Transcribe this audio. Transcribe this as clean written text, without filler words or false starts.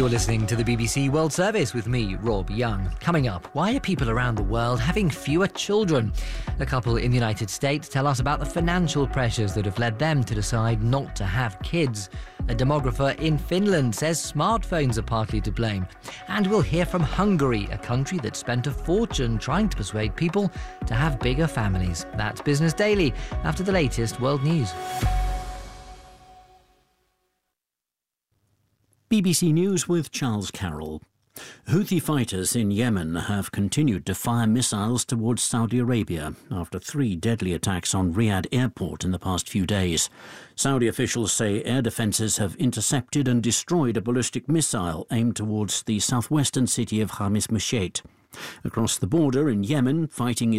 You're listening to the BBC World Service with me, Rob Young. Coming up, why are people around the world having fewer children? A couple in the United States tell us about the financial pressures that have led them to decide not to have kids. A demographer in Finland says smartphones are partly to blame. And we'll hear from Hungary, a country that spent a fortune trying to persuade people to have bigger families. That's Business Daily, after the latest world news. BBC News with Charles Carroll. Houthi fighters in Yemen have continued to fire missiles towards Saudi Arabia after 3 deadly attacks on Riyadh airport in the past few days. Saudi officials say air defences have intercepted and destroyed a ballistic missile aimed towards the southwestern city of Khamis Mashet. Across the border in Yemen, fighting is